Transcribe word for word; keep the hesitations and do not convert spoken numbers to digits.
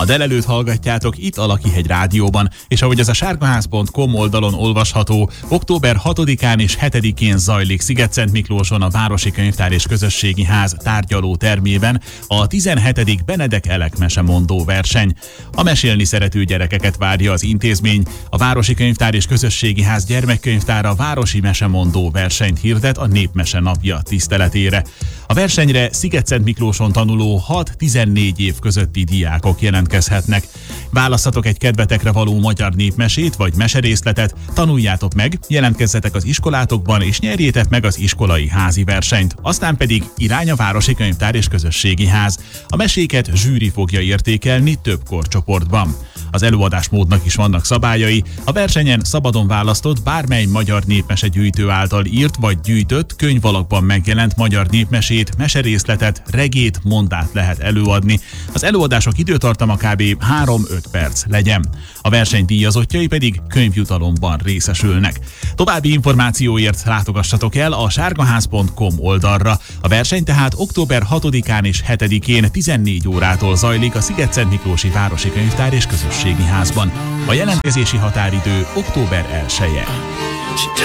A délelőtt hallgatjátok itt a Lakihegy Rádióban, és ahogy ez a sárgaház pont com oldalon olvasható, október hatodikán és hetedikén zajlik Szigetszentmiklóson a Városi Könyvtár és Közösségi Ház tárgyaló termében a tizenhetedik Benedek Elek mesemondó verseny. A mesélni szerető gyerekeket várja az intézmény, a Városi Könyvtár és Közösségi Ház gyermekkönyvtára városi mesemondó versenyt hirdet a Népmese napja tiszteletére. A versenyre Szigetszentmiklóson tanuló hat-tizennégy év közötti diákok jelentkezhetnek. Válasszatok egy kedvetekre való magyar népmesét vagy meserészletet, tanuljátok meg, jelentkezzetek az iskolátokban és nyerjétek meg az iskolai házi versenyt. Aztán pedig irány a Városi Könyvtár és Közösségi Ház. A meséket zsűri fogja értékelni több korcsoportban. Az előadásmódnak is vannak szabályai. A versenyen szabadon választott bármely magyar népmesegyűjtő által írt vagy gyűjtött könyvalakban megjelent magyar népmesét, meserészletet, regét, mondát lehet előadni. Az előadások időtartama kb. három-öt perc legyen. A verseny díjazottjai pedig könyvjutalomban részesülnek. További információért látogassatok el a sárgaház pont com oldalra. A verseny tehát október hatodikán és hetedikén tizennégy órától zajlik a Szigetszentmiklósi Városi Könyvtár és Közösségi Házban. A jelentkezési határidő október elseje.